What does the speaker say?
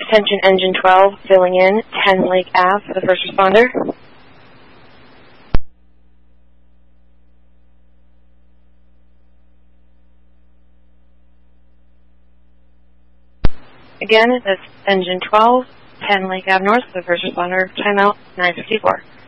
Attention Engine 12, filling in 10 Lake Ave for the first responder. Again, that's Engine 12, 10 Lake Ave North for the first responder, timeout 9:54.